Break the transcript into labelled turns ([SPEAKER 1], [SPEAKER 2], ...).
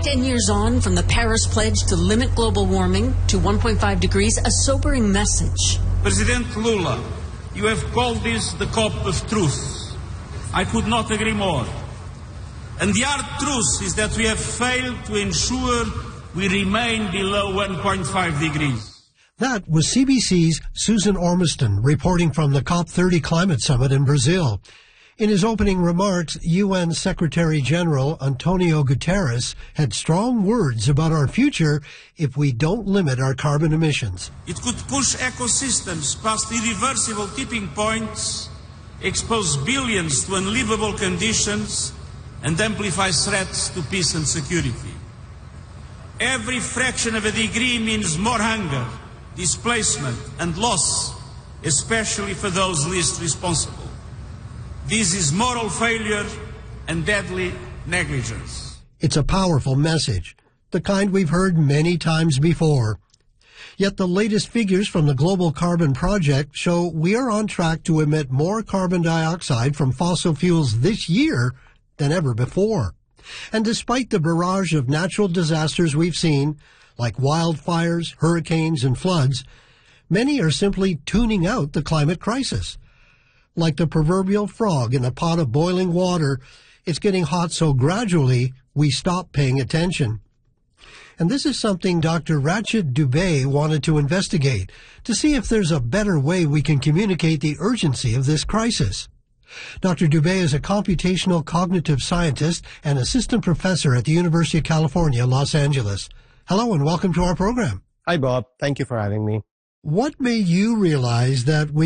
[SPEAKER 1] 10 years on, from the Paris Pledge to limit global warming to 1.5 degrees, a sobering message.
[SPEAKER 2] President Lula, you have called this the COP of truth. I could not agree more. And the hard truth is that we have failed to ensure we remain below 1.5 degrees.
[SPEAKER 3] That was CBC's Susan Ormiston reporting from the COP30 Climate Summit in Brazil. In his opening remarks, UN Secretary-General Antonio Guterres had strong words about our future if we don't limit our carbon emissions.
[SPEAKER 2] It could push ecosystems past irreversible tipping points, expose billions to unlivable conditions, and amplify threats to peace and security. Every fraction of a degree means more hunger, displacement, and loss, especially for those least responsible. This is moral failure and deadly negligence.
[SPEAKER 3] It's a powerful message, the kind we've heard many times before. Yet the latest figures from the Global Carbon Project show we are on track to emit more carbon dioxide from fossil fuels this year than ever before. And despite the barrage of natural disasters we've seen, like wildfires, hurricanes, and floods, many are simply tuning out the climate crisis. Like the proverbial frog in a pot of boiling water, it's getting hot so gradually we stop paying attention. And this is something Dr. Rachid Dubey wanted to investigate to see if there's a better way we can communicate the urgency of this crisis. Dr. Dubey is a computational cognitive scientist and assistant professor at the University of California, Los Angeles. Hello and welcome to our program.
[SPEAKER 4] Hi, Bob. Thank you for having me.
[SPEAKER 3] What made you realize that we